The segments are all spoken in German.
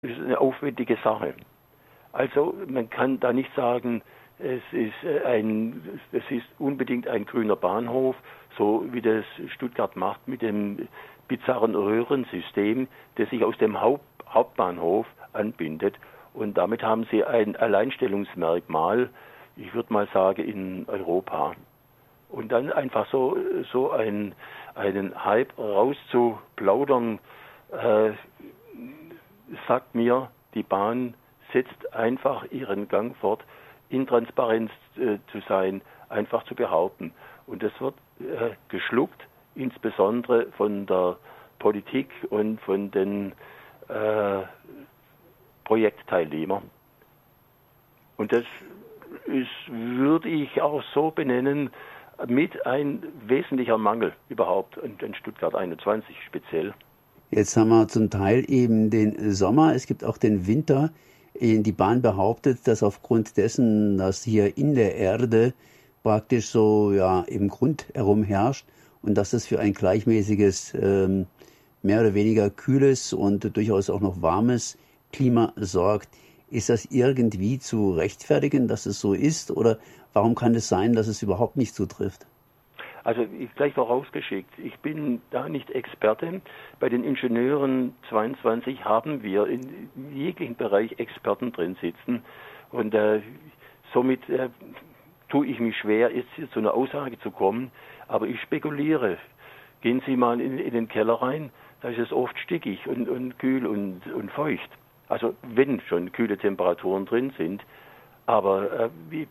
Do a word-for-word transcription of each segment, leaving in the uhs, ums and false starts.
Das ist eine aufwendige Sache. Also man kann da nicht sagen, es ist ein, es ist unbedingt ein grüner Bahnhof, so wie das Stuttgart macht mit dem bizarren Röhrensystem, das sich aus dem Haupt, Hauptbahnhof anbindet. Und damit haben sie ein Alleinstellungsmerkmal, ich würde mal sagen, in Europa. Und dann einfach so, so ein, einen Hype rauszuplaudern, äh, sagt mir, die Bahn setzt einfach ihren Gang fort, intransparent äh, zu sein, einfach zu behaupten. Und das wird äh, geschluckt, insbesondere von der Politik und von den äh, Projektteilnehmern. Und das ist, würde ich auch so benennen, mit ein wesentlicher Mangel überhaupt in Stuttgart einundzwanzig speziell. Jetzt haben wir zum Teil eben den Sommer, es gibt auch den Winter. Die Bahn behauptet, dass aufgrund dessen, dass hier in der Erde praktisch so ja im Grund herum herrscht und dass das für ein gleichmäßiges, ähm, mehr oder weniger kühles und durchaus auch noch warmes Klima sorgt. Ist das irgendwie zu rechtfertigen, dass es so ist? Oder warum kann es sein, dass es überhaupt nicht zutrifft? Also ich gleich vorausgeschickt, ich bin da nicht Experte. Bei den Ingenieuren zweiundzwanzig haben wir in jeglichen Bereich Experten drin sitzen. Und äh, somit äh, tue ich mich schwer, jetzt zu einer Aussage zu kommen. Aber ich spekuliere. Gehen Sie mal in, in den Keller rein, da ist es oft stickig und, und kühl und, und feucht. Also wenn schon kühle Temperaturen drin sind. Aber äh, wie...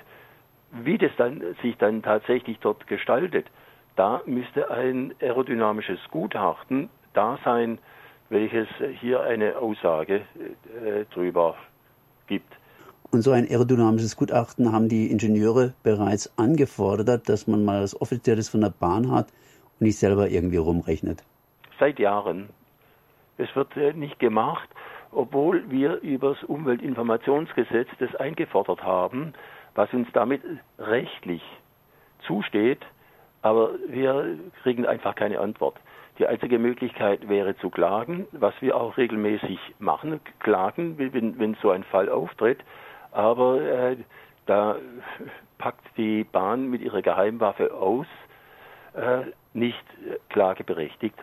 Wie das dann sich dann tatsächlich dort gestaltet, da müsste ein aerodynamisches Gutachten da sein, welches hier eine Aussage äh, drüber gibt. Und so ein aerodynamisches Gutachten haben die Ingenieure bereits angefordert, dass man mal was Offizielles von der Bahn hat und nicht selber irgendwie rumrechnet. Seit Jahren. Es wird äh, nicht gemacht, obwohl wir über das Umweltinformationsgesetz das eingefordert haben, was uns damit rechtlich zusteht, aber wir kriegen einfach keine Antwort. Die einzige Möglichkeit wäre zu klagen, was wir auch regelmäßig machen, klagen, wenn, wenn so ein Fall auftritt, aber äh, da packt die Bahn mit ihrer Geheimwaffe aus, äh, nicht klageberechtigt.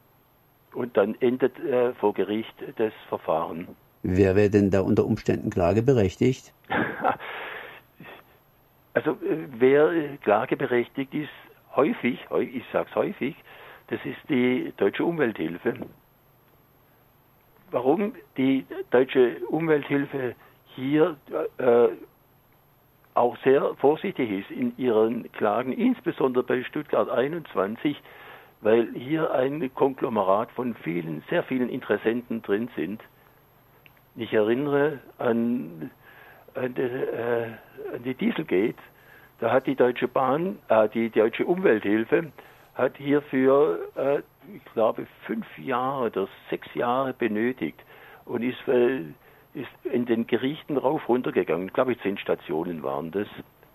Und dann endet äh, vor Gericht das Verfahren. Wer wäre denn da unter Umständen klageberechtigt? Also wer klageberechtigt ist, häufig, ich sage es häufig, das ist die Deutsche Umwelthilfe. Warum die Deutsche Umwelthilfe hier äh, auch sehr vorsichtig ist in ihren Klagen, insbesondere bei Stuttgart einundzwanzig, weil hier ein Konglomerat von vielen, sehr vielen Interessenten drin sind. Ich erinnere an An die, äh, an die Dieselgate, da hat die Deutsche Bahn, äh, die Deutsche Umwelthilfe, hat hierfür, äh, ich glaube, fünf Jahre oder sechs Jahre benötigt und ist, äh, ist in den Gerichten rauf runtergegangen. Ich glaube, zehn Stationen waren das.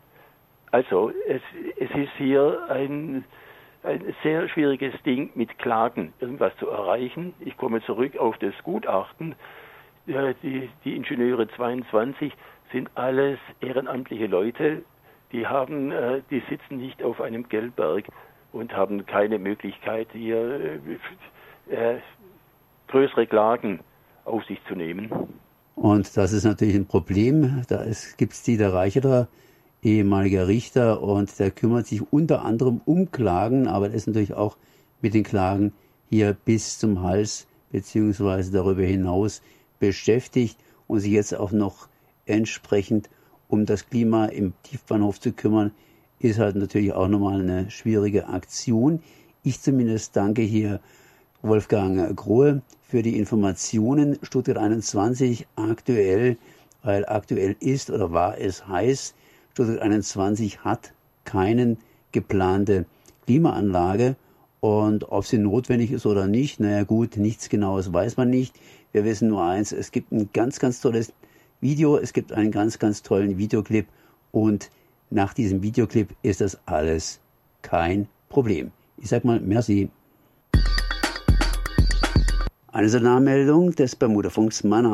Also, es, es ist hier ein, ein sehr schwieriges Ding, mit Klagen irgendwas zu erreichen. Ich komme zurück auf das Gutachten. Ja, die, die Ingenieure zweiundzwanzig sind alles ehrenamtliche Leute, die haben, äh, die sitzen nicht auf einem Geldberg und haben keine Möglichkeit, hier äh, größere Klagen auf sich zu nehmen. Und das ist natürlich ein Problem. Da gibt es Dieter Reicherer, ehemaliger Richter, und der kümmert sich unter anderem um Klagen, aber er ist natürlich auch mit den Klagen hier bis zum Hals beziehungsweise darüber hinaus beschäftigt und sich jetzt auch noch entsprechend um das Klima im Tiefbahnhof zu kümmern, ist halt natürlich auch nochmal eine schwierige Aktion. Ich zumindest danke hier Wolfgang Grohe für die Informationen. Stuttgart einundzwanzig aktuell, weil aktuell ist oder war es heiß, Stuttgart einundzwanzig hat keine geplante Klimaanlage. Und ob sie notwendig ist oder nicht, naja gut, nichts Genaues weiß man nicht. Wir wissen nur eins, es gibt ein ganz, ganz tolles Video, es gibt einen ganz, ganz tollen Videoclip und nach diesem Videoclip ist das alles kein Problem. Ich sag mal, merci. Eine Sonarmeldung des Bermudafunks. Mein